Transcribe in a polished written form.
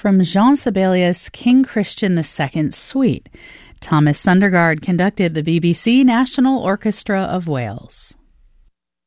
from Jean Sibelius' King Christian II Suite. Thomas Sundergaard conducted the BBC National Orchestra of Wales.